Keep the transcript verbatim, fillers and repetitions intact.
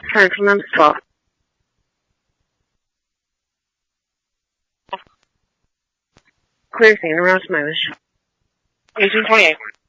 Central number twelve. Clear scene around Smiles. eighteen twenty-eight.